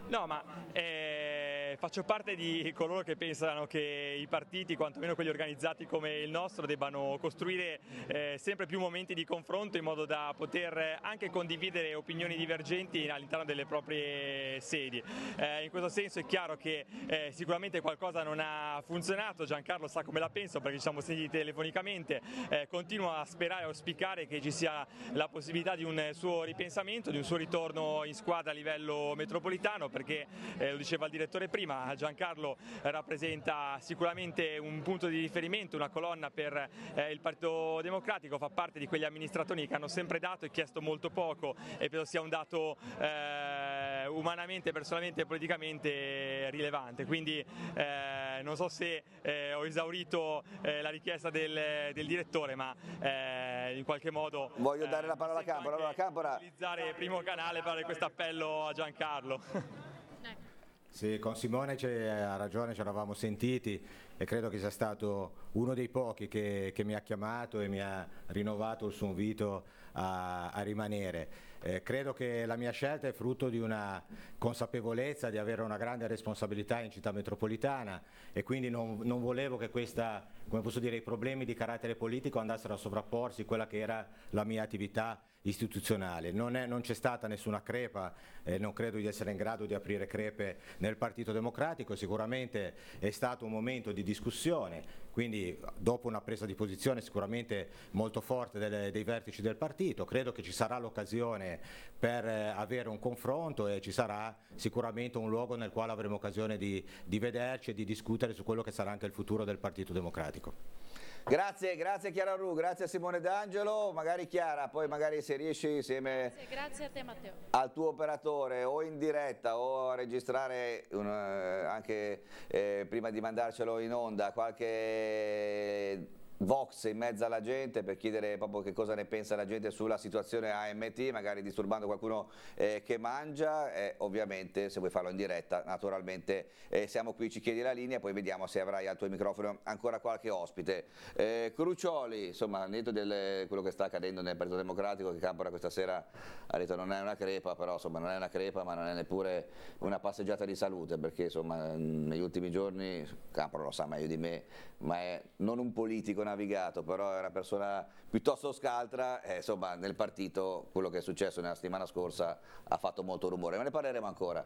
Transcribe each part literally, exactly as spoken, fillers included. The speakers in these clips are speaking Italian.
No, ma eh, faccio parte di coloro che pensano che i partiti, quantomeno quelli organizzati come il nostro, debbano costruire eh, sempre più momenti di confronto in modo da poter anche condividere opinioni divergenti all'interno delle proprie sedi. Eh, in questo senso è chiaro che eh, sicuramente qualcosa non ha funzionato, Giancarlo sa come la penso perché ci siamo sentiti telefonicamente, eh, continuo a sperare e auspicare che ci sia la possibilità di un suo ripensamento, di un suo ritorno in squadra a livello metropolitano, perché eh, lo diceva il direttore prima, Giancarlo rappresenta sicuramente un punto di riferimento, una colonna per eh, il Partito Democratico, fa parte di quegli amministratori che hanno sempre dato e chiesto molto poco, e penso sia un dato eh, umanamente, personalmente e politicamente rilevante, quindi eh, non so se eh, ho esaurito eh, la richiesta del, del direttore, ma eh, in qualche modo voglio dare la parola a Campora. Allora, Campora, utilizzare primo canale per questo appello a Giancarlo. Sì, con Simone ha ragione, ci eravamo sentiti e credo che sia stato uno dei pochi che, che mi ha chiamato e mi ha rinnovato il suo invito a, a rimanere. Eh, credo che la mia scelta è frutto di una consapevolezza di avere una grande responsabilità in città metropolitana e quindi non, non volevo che questa, come posso dire, i problemi di carattere politico andassero a sovrapporsi quella che era la mia attività istituzionale. Non, è, non c'è stata nessuna crepa, eh, non credo di essere in grado di aprire crepe nel Partito Democratico, sicuramente è stato un momento di discussione, quindi dopo una presa di posizione sicuramente molto forte delle, dei vertici del partito, credo che ci sarà l'occasione per eh, avere un confronto e ci sarà sicuramente un luogo nel quale avremo occasione di, di vederci e di discutere su quello che sarà anche il futuro del Partito Democratico. Grazie, grazie Chiara Ru, grazie a Simone D'Angelo, magari Chiara, poi magari se riesci insieme grazie, grazie a te Matteo. Al tuo operatore o in diretta o a registrare un, anche eh, prima di mandarcelo in onda qualche Vox in mezzo alla gente per chiedere proprio che cosa ne pensa la gente sulla situazione A M T, magari disturbando qualcuno eh, che mangia, eh, ovviamente se vuoi farlo in diretta naturalmente eh, siamo qui, ci chiedi la linea, poi vediamo se avrai al tuo microfono ancora qualche ospite. Eh, Crucioli, insomma al netto di quello che sta accadendo nel Partito Democratico, che Campora questa sera ha detto non è una crepa, però insomma non è una crepa ma non è neppure una passeggiata di salute, perché insomma negli ultimi giorni, Campora lo sa meglio di me, ma è non un politico navigato, però è una persona piuttosto scaltra, eh, insomma nel partito quello che è successo nella settimana scorsa ha fatto molto rumore, ma ne parleremo ancora.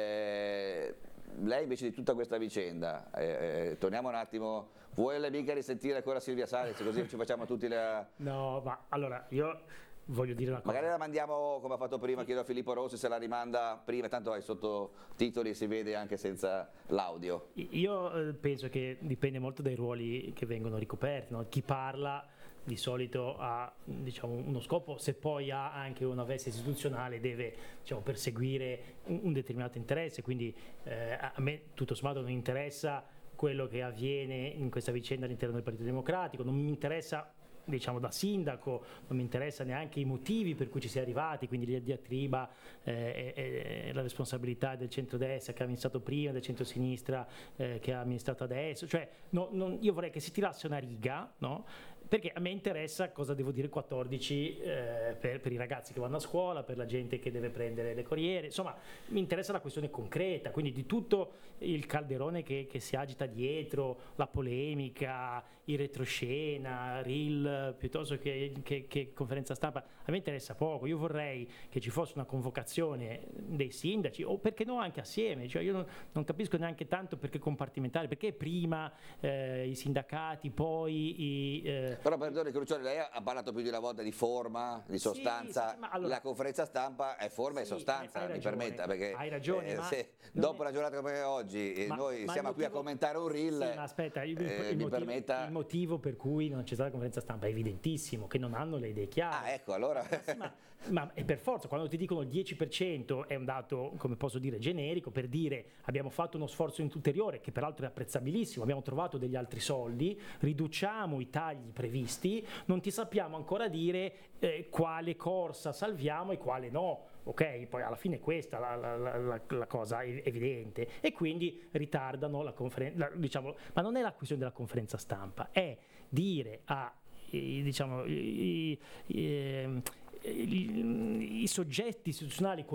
Eh, lei invece di tutta questa vicenda, eh, eh, torniamo un attimo, vuole mica risentire ancora Silvia Salis, così ci facciamo tutti la... No, ma allora io... voglio dire una cosa. Magari la mandiamo come ha fatto prima, chiedo a Filippo Rossi se la rimanda prima, tanto ai sottotitoli si vede anche senza l'audio. Io penso che dipende molto dai ruoli che vengono ricoperti, no? Chi parla di solito ha, diciamo, uno scopo, se poi ha anche una veste istituzionale deve, diciamo, perseguire un, un determinato interesse, quindi eh, a me tutto sommato non interessa quello che avviene in questa vicenda all'interno del Partito Democratico, non mi interessa, diciamo, da sindaco, non mi interessa neanche i motivi per cui ci si è arrivati, quindi la diatriba eh, e, e la responsabilità del centrodestra che ha amministrato prima, del centrosinistra eh, che ha amministrato adesso, cioè no, non, io vorrei che si tirasse una riga, no? Perché a me interessa cosa devo dire quattordici eh, per, per i ragazzi che vanno a scuola, per la gente che deve prendere le corriere, insomma mi interessa la questione concreta, quindi di tutto il calderone che, che si agita dietro, la polemica, il retroscena, reel, piuttosto che, che, che conferenza stampa, a me interessa poco. Io vorrei che ci fosse una convocazione dei sindaci, o perché no anche assieme, cioè io non, non capisco neanche tanto perché compartimentare, perché prima eh, i sindacati, poi i... Eh, Però perdoni Crucioli, lei ha parlato più di una volta di forma, di sostanza, sì, sì, ma allora, la conferenza stampa è forma sì, e sostanza, hai mi ragione, permetta, perché hai ragione, eh, ma se dopo è... una giornata come oggi ma, noi ma siamo motivo... qui a commentare un reel, sì, ma aspetta, il, eh, il, mi motivo, permetta... il motivo per cui non c'è stata la conferenza stampa è evidentissimo, che non hanno le idee chiare. Ah, ecco, allora... sì, ma, ma è per forza, quando ti dicono il dieci per cento è un dato, come posso dire, generico, per dire abbiamo fatto uno sforzo ulteriore, che peraltro è apprezzabilissimo, abbiamo trovato degli altri soldi, riduciamo i tagli previsti, non ti sappiamo ancora dire eh, quale corsa salviamo e quale no, ok? Poi alla fine è questa la, la, la, la cosa evidente, e quindi ritardano la conferenza, diciamo, ma non è la questione della conferenza stampa, è dire a i, diciamo, i, i, i, i soggetti istituzionali